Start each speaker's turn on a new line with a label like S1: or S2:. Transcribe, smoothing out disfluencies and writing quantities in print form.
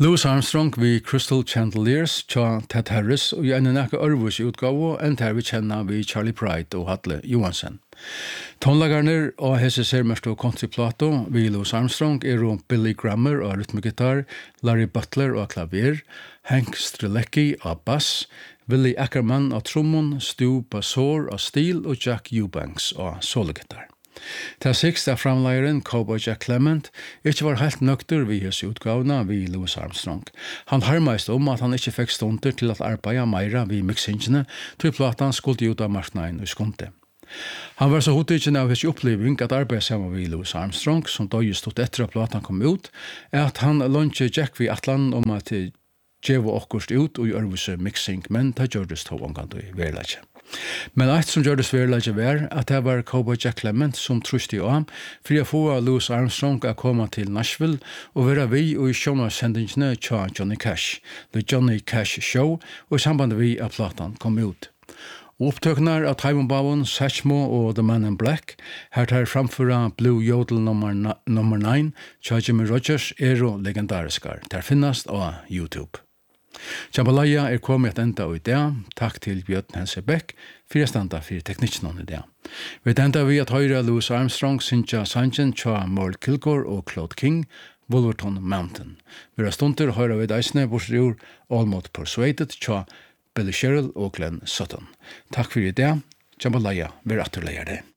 S1: Louis Armstrong vi Crystal Chandeliers tja Ted Harris og en nekka örvus utgave enn der vi kjenner vi Charlie Pride og Hadle Johansen. Tonlagarner og hese sermersto countryplato vi Louis Armstrong Billy Grammer og rytmegitar, Larry Butler og klaver, Hank Strelecki og bass, Willie Ackerman og trommon, Stu Basor og stil og Jack Eubanks og sologitar. Ta sixta framleiren Cowboy Jack Clement ikke var helt nøkter vi hos utgavna vi Louis Armstrong. Han harmeist at han ikke fikk stunder til at arbeida meira vi mixingene til platan skulle ut av marknaden og skunde. Han var så hotikken av hans oppleving at arbeida sammen vi Louis Armstrong, som da just stod etter at platan kom ut, at han lunsje Jack vi atlan at djevo okkurst ut og gjørvuse mixing, men ta gjørdes to omgant i verleggje. Men eitt som gjørdes verleggje var at det var Cowboy Jack Clement som trusti av for å få Louis Armstrong å komme til Nashville og være vi og i sendingene tja Johnny Cash, The Johnny Cash Show, og i samband vi at platan kom ut. Opptøknar av Taiwan Satchmo og The Man in Black, her tar framføra Blue Yodel nummer 9, tja Jimmy Rogers legendariskar, der finnast av YouTube. Jambalaya kommet enda i dag. Takk til Bjørn Hense Beck for å standa for teknikken i dag. Vi enda vi at høyre Louis Armstrong, Cynthia Sanchen, Cha Merle Kilgore og Claude King, Wolverton Mountain. Vi stunder høyre vi deisne bortsett Almost Persuaded, Cha Billy Sherrill og Glenn Sutton. Takk for i dag. Jambalaya, vi atterleier det.